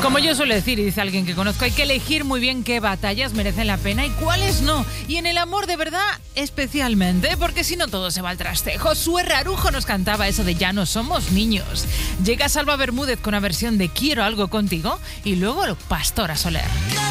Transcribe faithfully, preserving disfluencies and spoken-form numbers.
Como yo suelo decir, y dice alguien que conozco, hay que elegir muy bien qué batallas merecen la pena y cuáles no. Y en el amor de verdad, especialmente, porque si no todo se va al traste. Josué Rarujo nos cantaba eso de ya no somos niños. Llega Salva Bermúdez con una versión de Quiero algo contigo y luego Pastora Soler.